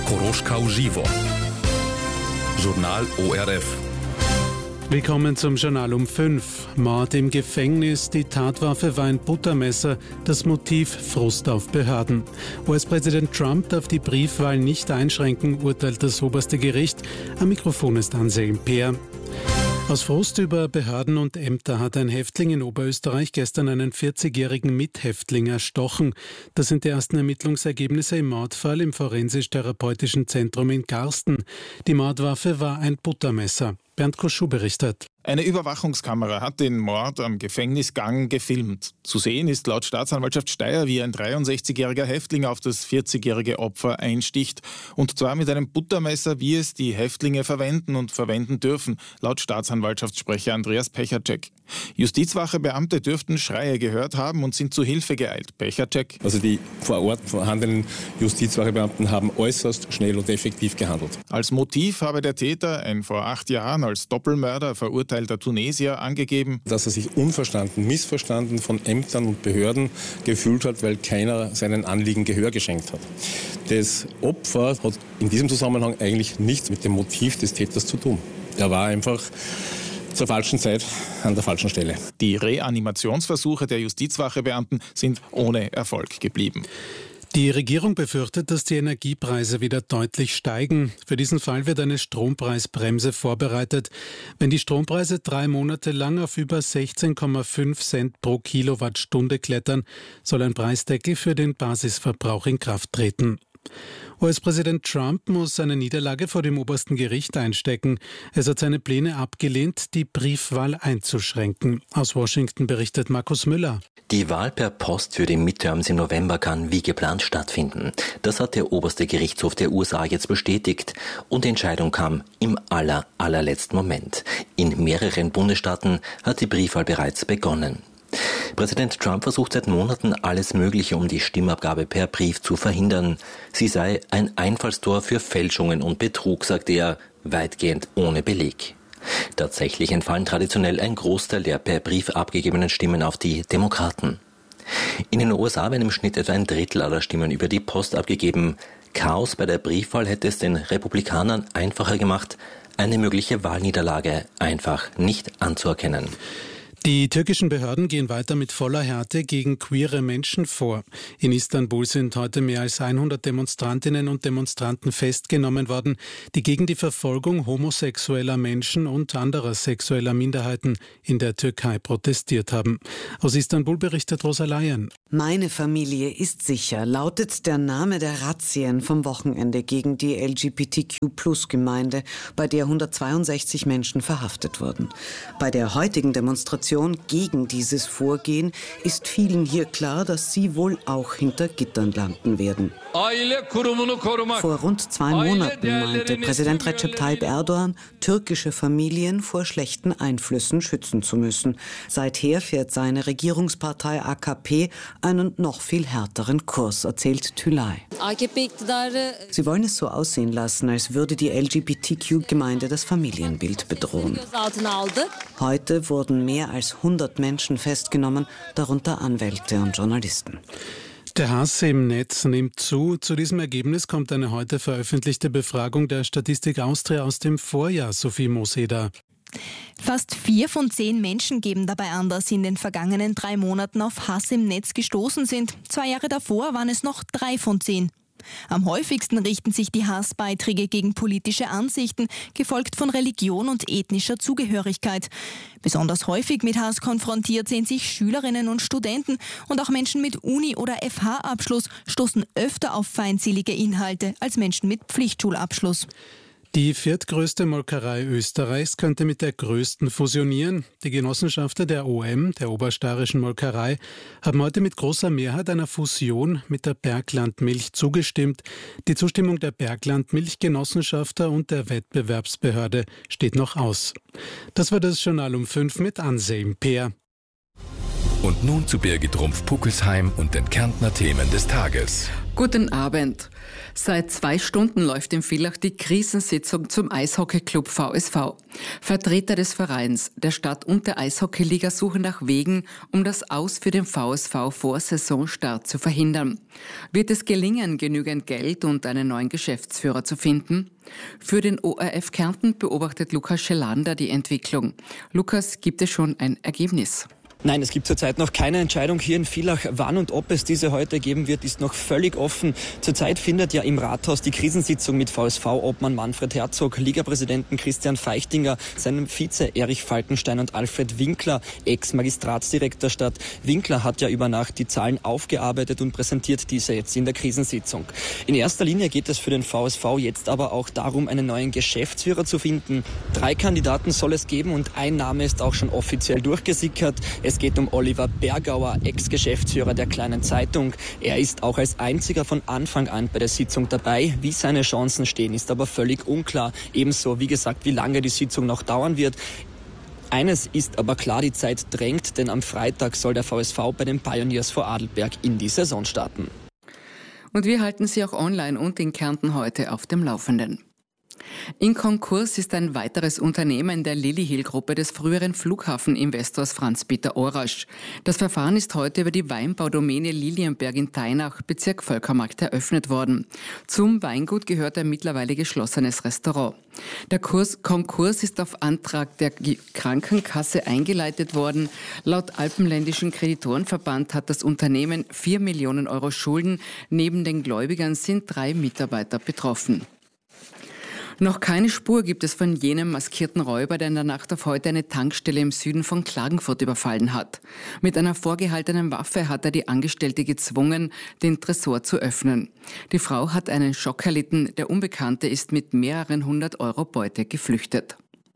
Koroschkau Żywo. Journal ORF. Willkommen zum Journal um 5. Mord im Gefängnis, die Tatwaffe war ein Buttermesser, das Motiv Frust auf Behörden. US-Präsident Trump darf die Briefwahl nicht einschränken, urteilt das oberste Gericht. Am Mikrofon ist Anselm Peer. Aus Frust über Behörden und Ämter hat ein Häftling in Oberösterreich gestern einen 40-jährigen Mithäftling erstochen. Das sind die ersten Ermittlungsergebnisse im Mordfall im Forensisch-Therapeutischen Zentrum in Garsten. Die Mordwaffe war ein Buttermesser. Bernd Koschuh berichtet. Eine Überwachungskamera hat den Mord am Gefängnisgang gefilmt. Zu sehen ist laut Staatsanwaltschaft Steyr, wie ein 63-jähriger Häftling auf das 40-jährige Opfer einsticht. Und zwar mit einem Buttermesser, wie es die Häftlinge verwenden und verwenden dürfen, laut Staatsanwaltschaftssprecher Andreas Pechacek. Justizwachebeamte dürften Schreie gehört haben und sind zu Hilfe geeilt. Pechacek. Also die vor Ort vorhandenen Justizwachebeamten haben äußerst schnell und effektiv gehandelt. Als Motiv habe der Täter, ein vor 8 Jahren als Doppelmörder verurteilter Tunesier, angegeben, dass er sich unverstanden, missverstanden von Ämtern und Behörden gefühlt hat, weil keiner seinen Anliegen Gehör geschenkt hat. Das Opfer hat in diesem Zusammenhang eigentlich nichts mit dem Motiv des Täters zu tun. Er war einfach zur falschen Zeit an der falschen Stelle. Die Reanimationsversuche der Justizwachebeamten sind ohne Erfolg geblieben. Die Regierung befürchtet, dass die Energiepreise wieder deutlich steigen. Für diesen Fall wird eine Strompreisbremse vorbereitet. Wenn die Strompreise 3 Monate lang auf über 16,5 Cent pro Kilowattstunde klettern, soll ein Preisdeckel für den Basisverbrauch in Kraft treten. US-Präsident Trump muss eine Niederlage vor dem obersten Gericht einstecken. Es hat seine Pläne abgelehnt, die Briefwahl einzuschränken. Aus Washington berichtet Markus Müller. Die Wahl per Post für die Midterms im November kann wie geplant stattfinden. Das hat der oberste Gerichtshof der USA jetzt bestätigt. Und die Entscheidung kam im allerletzten Moment. In mehreren Bundesstaaten hat die Briefwahl bereits begonnen. Präsident Trump versucht seit Monaten alles Mögliche, um die Stimmabgabe per Brief zu verhindern. Sie sei ein Einfallstor für Fälschungen und Betrug, sagte er, weitgehend ohne Beleg. Tatsächlich entfallen traditionell ein Großteil der per Brief abgegebenen Stimmen auf die Demokraten. In den USA werden im Schnitt etwa 1/3 aller Stimmen über die Post abgegeben. Chaos bei der Briefwahl hätte es den Republikanern einfacher gemacht, eine mögliche Wahlniederlage einfach nicht anzuerkennen. Die türkischen Behörden gehen weiter mit voller Härte gegen queere Menschen vor. In Istanbul sind heute mehr als 100 Demonstrantinnen und Demonstranten festgenommen worden, die gegen die Verfolgung homosexueller Menschen und anderer sexueller Minderheiten in der Türkei protestiert haben. Aus Istanbul berichtet Rosa Laien. Meine Familie ist sicher, lautet der Name der Razzien vom Wochenende gegen die LGBTQ-Plus-Gemeinde, bei der 162 Menschen verhaftet wurden. Bei der heutigen Demonstration gegen dieses Vorgehen ist vielen hier klar, dass sie wohl auch hinter Gittern landen werden. Vor rund 2 Monaten meinte Präsident Recep Tayyip Erdogan, türkische Familien vor schlechten Einflüssen schützen zu müssen. Seither fährt seine Regierungspartei AKP einen noch viel härteren Kurs, erzählt Tülay. Sie wollen es so aussehen lassen, als würde die LGBTQ-Gemeinde das Familienbild bedrohen. Heute wurden mehr als 100 Menschen festgenommen, darunter Anwälte und Journalisten. Der Hass im Netz nimmt zu. Zu diesem Ergebnis kommt eine heute veröffentlichte Befragung der Statistik Austria aus dem Vorjahr, Sophie Moseder. Fast 4 von 10 Menschen geben dabei an, dass sie in den vergangenen 3 Monaten auf Hass im Netz gestoßen sind. 2 Jahre davor waren es noch 3 von 10. Am häufigsten richten sich die Hassbeiträge gegen politische Ansichten, gefolgt von Religion und ethnischer Zugehörigkeit. Besonders häufig mit Hass konfrontiert sehen sich Schülerinnen und Studenten und auch Menschen mit Uni- oder FH-Abschluss stoßen öfter auf feindselige Inhalte als Menschen mit Pflichtschulabschluss. Die viertgrößte Molkerei Österreichs könnte mit der größten fusionieren. Die Genossenschaften der OM, der Obersteirischen Molkerei, haben heute mit großer Mehrheit einer Fusion mit der Berglandmilch zugestimmt. Die Zustimmung der Berglandmilchgenossenschafter und der Wettbewerbsbehörde steht noch aus. Das war das Journal um 5 mit Anselm Peer. Und nun zu Birgit Rumpf-Puckelsheim und den Kärntner Themen des Tages. Guten Abend. Seit 2 Stunden läuft in Villach die Krisensitzung zum Eishockeyclub VSV. Vertreter des Vereins, der Stadt und der Eishockeyliga suchen nach Wegen, um das Aus für den VSV vor Saisonstart zu verhindern. Wird es gelingen, genügend Geld und einen neuen Geschäftsführer zu finden? Für den ORF Kärnten beobachtet Lukas Schelander die Entwicklung. Lukas, gibt es schon ein Ergebnis? Nein, es gibt zurzeit noch keine Entscheidung hier in Villach. Wann und ob es diese heute geben wird, ist noch völlig offen. Zurzeit findet ja im Rathaus die Krisensitzung mit VSV-Obmann Manfred Herzog, Ligapräsidenten Christian Feichtinger, seinem Vize Erich Falkenstein und Alfred Winkler, Ex-Magistratsdirektor statt. Winkler hat ja über Nacht die Zahlen aufgearbeitet und präsentiert diese jetzt in der Krisensitzung. In erster Linie geht es für den VSV jetzt aber auch darum, einen neuen Geschäftsführer zu finden. 3 Kandidaten soll es geben und ein Name ist auch schon offiziell durchgesickert. Es geht um Oliver Bergauer, Ex-Geschäftsführer der Kleinen Zeitung. Er ist auch als einziger von Anfang an bei der Sitzung dabei. Wie seine Chancen stehen, ist aber völlig unklar. Ebenso, wie gesagt, wie lange die Sitzung noch dauern wird. Eines ist aber klar, die Zeit drängt, denn am Freitag soll der VSV bei den Pioneers vor Adelberg in die Saison starten. Und wir halten Sie auch online und in Kärnten heute auf dem Laufenden. In Konkurs ist ein weiteres Unternehmen der Lilly-Hill-Gruppe des früheren Flughafeninvestors Franz-Peter Orasch. Das Verfahren ist heute über die Weinbaudomäne Lilienberg in Teinach, Bezirk Völkermarkt, eröffnet worden. Zum Weingut gehört ein mittlerweile geschlossenes Restaurant. Der Konkurs ist auf Antrag der Krankenkasse eingeleitet worden. Laut Alpenländischen Kreditorenverband hat das Unternehmen 4 Millionen Euro Schulden. Neben den Gläubigern sind 3 Mitarbeiter betroffen. Noch keine Spur gibt es von jenem maskierten Räuber, der in der Nacht auf heute eine Tankstelle im Süden von Klagenfurt überfallen hat. Mit einer vorgehaltenen Waffe hat er die Angestellte gezwungen, den Tresor zu öffnen. Die Frau hat einen Schock erlitten. Der Unbekannte ist mit mehreren 100 Euro Beute geflüchtet.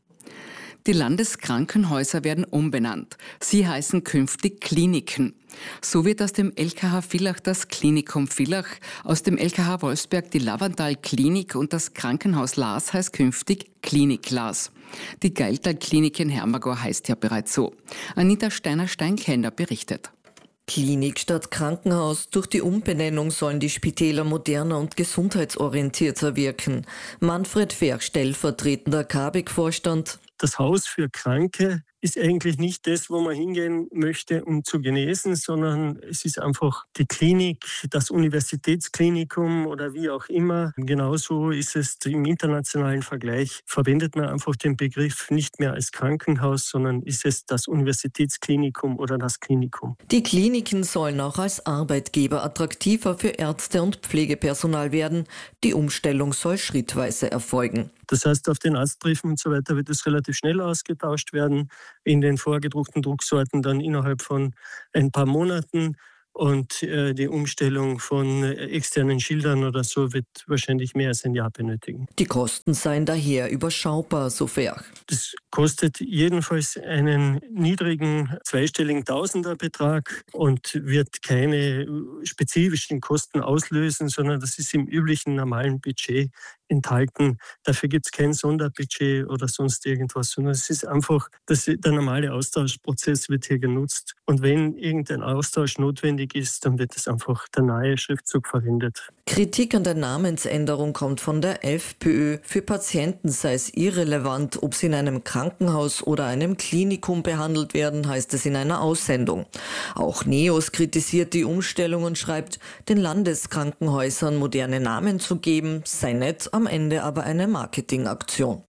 Die Landeskrankenhäuser werden umbenannt. Sie heißen künftig Kliniken. So wird aus dem LKH Villach das Klinikum Villach, aus dem LKH Wolfsberg die Lavandal-Klinik und das Krankenhaus Laas heißt künftig Klinik Laas. Die Geiltal-Klinik in Hermagor heißt ja bereits so. Anita Steiner-Steinkender berichtet. Klinik statt Krankenhaus. Durch die Umbenennung sollen die Spitäler moderner und gesundheitsorientierter wirken. Manfred Ferch, stellvertretender KABIK-Vorstand. Das Haus für Kranke ist eigentlich nicht das, wo man hingehen möchte, um zu genesen, sondern es ist einfach die Klinik, das Universitätsklinikum oder wie auch immer. Genauso ist es im internationalen Vergleich. Verwendet man einfach den Begriff nicht mehr als Krankenhaus, sondern ist es das Universitätsklinikum oder das Klinikum. Die Kliniken sollen auch als Arbeitgeber attraktiver für Ärzte und Pflegepersonal werden. Die Umstellung soll schrittweise erfolgen. Das heißt, auf den Arztbriefen und so weiter wird es relativ schnell ausgetauscht werden. In den vorgedruckten Drucksorten dann innerhalb von ein paar Monaten. Und die Umstellung von externen Schildern oder so wird wahrscheinlich mehr als ein Jahr benötigen. Die Kosten seien daher überschaubar, so Ferch. Das kostet jedenfalls einen niedrigen zweistelligen Tausenderbetrag und wird keine spezifischen Kosten auslösen, sondern das ist im üblichen normalen Budget enthalten. Dafür gibt es kein Sonderbudget oder sonst irgendwas, sondern es ist einfach, der normale Austauschprozess wird hier genutzt. Und wenn irgendein Austausch notwendig ist, dann wird es einfach der neue Schriftzug verwendet. Kritik an der Namensänderung kommt von der FPÖ. Für Patienten sei es irrelevant, ob sie in einem Krankenhaus oder einem Klinikum behandelt werden, heißt es in einer Aussendung. Auch NEOS kritisiert die Umstellung und schreibt, den Landeskrankenhäusern moderne Namen zu geben, sei nett, am Ende aber eine Marketingaktion.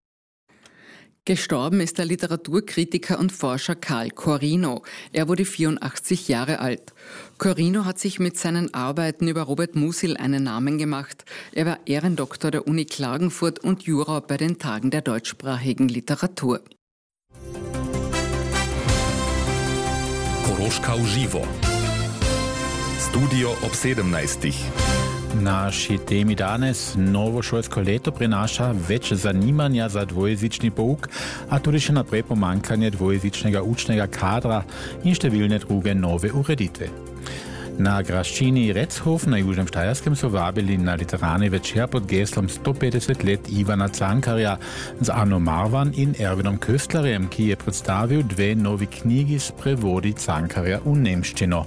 Gestorben ist der Literaturkritiker und Forscher Karl Corrino. Er wurde 84 Jahre alt. Corrino hat sich mit seinen Arbeiten über Robert Musil einen Namen gemacht. Er war Ehrendoktor der Uni Klagenfurt und Juror bei den Tagen der deutschsprachigen Literatur. Horoška uživo. Studio ob 17. Naši temi danes novo šolsko leto prinaša več zanimanja za dvojezični pouk, a tudi še naprej pomankanje dvojezičnega učnega kadra in številne druge nove ureditve. Na Graščini Rechof na Južnem Štajerskem so vabili na literarni večer pod geslom 150 let Ivana Cankarja z Anno Marvan in Erwinom Köstlerjem, ki je predstavil dve novi knjigi s prevodi Cankarja v nemščino.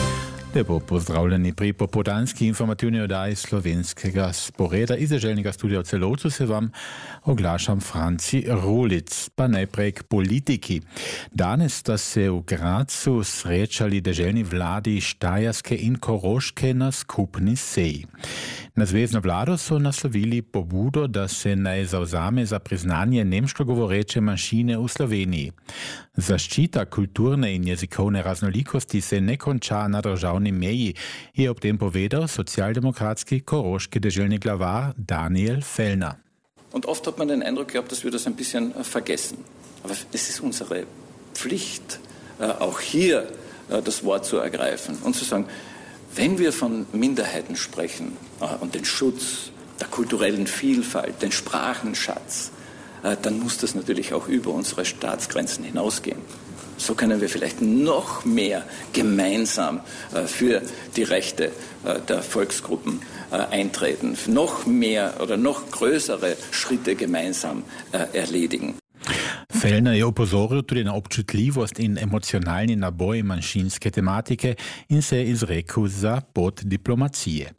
Lepo pozdravljeni pri popoldanski informativni oddaji slovenskega sporeda. Iz deželnega studia v Celovcu se vam oglašam Franci Rulic. Pa najprej k politiki. Danes sta se v Gracu srečali deželni vladi Štajerske in Koroške na skupni seji. Na zvezno vlado so naslovili pobudo, da se naj zavzame za priznanje nemško govoreče manjšine v Sloveniji. Zaščita kulturne in jezikovne raznolikosti se ne konča na državni meji, je ob tem povedal socialdemokratski koroški deželni glavar Daniel Fellner. Und oft hat man den Eindruck gehabt, dass wir das ein bisschen vergessen. Aber es ist unsere Pflicht, auch hier das Wort zu ergreifen und zu sagen, wenn wir von Minderheiten sprechen und den Schutz der kulturellen Vielfalt, den Sprachenschatz, dann muss das natürlich auch über unsere Staatsgrenzen hinausgehen. So können wir vielleicht noch mehr gemeinsam für die Rechte der Volksgruppen eintreten, noch mehr oder noch größere Schritte gemeinsam erledigen. Fellner je opozoril tudi na občutljivost in emocionalni naboj manjšinske tematike in se je izrekel za pot diplomacije.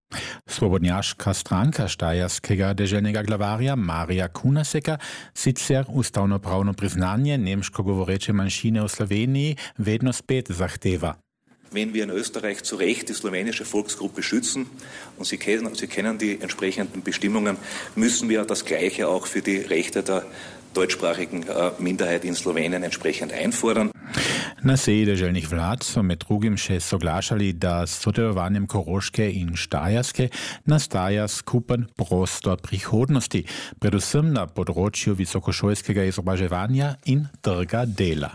Svobodnjaška stranka štajerskega deželnega glavarja Marija Kunaseka sicer ustavnopravno priznanje nemško govoreče manjšine v Sloveniji vedno spet zahteva. Wenn wir in Österreich zu Recht die slowenische Volksgruppe schützen und Sie kennen die entsprechenden Bestimmungen, müssen wir das Gleiche auch für die Rechte der deutschsprachigen Minderheit in Slowenien entsprechend einfordern. Na seji deželnih vlad so med drugim še soglašali, da s sodelovanjem Koroške in Štajerske nastaja skupen prostor prihodnosti, predvsem na področju visokošolskega izobraževanja in trga dela.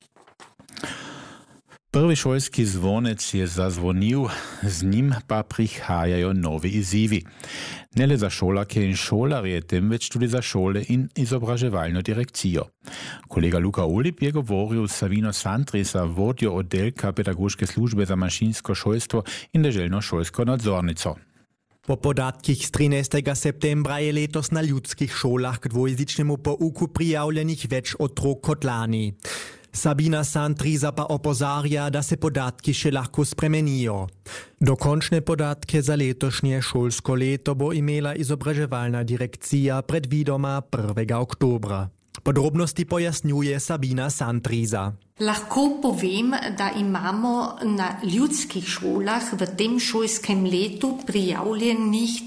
Prvi šolski zvonec je zazvonil, z njim pa prihajajo novi izzivi. Ne le za šolarke in šolarje, temveč tudi za šole in izobraževalno direkcijo. Kolega Luka Olip je govoril s Sabino Santrisa, vodjo oddelka pedagoške službe za manjšinsko šolstvo in deželno šolsko nadzornico. Po podatkih z 13. septembra je letos na ljudskih šolah k dvojezičnemu pouku prijavljenih več otrok kot lani. Sabina Santriza pa opozarja, da se podatki še lahko spremenijo. Dokončne podatke za letošnje šolsko leto bo imela izobraževalna direkcija predvidoma 1. oktobra. Podrobnosti pojasnjuje Sabina Santriza. Lahko povem, da imamo na ljudskih šolah v tem šolskem letu prijavljenih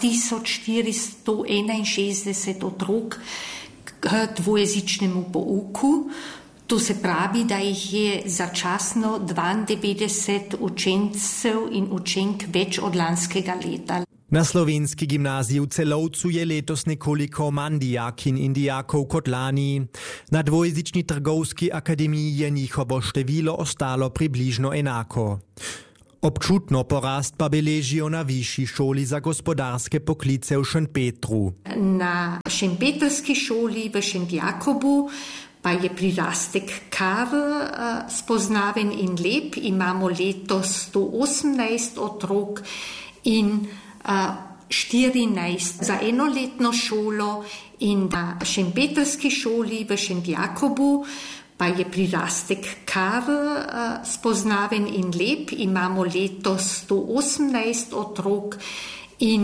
2461 otrok k dvojezičnemu pouku. To se pravi, da jih je začasno 92 učencev in učenk več od lanskega leta. Na slovenski gimnaziji v Celovcu je letos nekoliko manj dijakinj in dijakov kot lani. Na dvojezični trgovski akademiji je njihovo število ostalo približno enako. Občutno porast pa beležijo na višji šoli za gospodarske poklice v Šentpetru. Na šempetrski šoli v Šentjakobu pa je prirastek kar spoznaven in lep. Imamo letos 118 otrok in 14 za enoletno šolo in na šempetrski šoli v Šentjakobu pa je prirastek kar spoznaven in lep. Imamo letos 118 otrok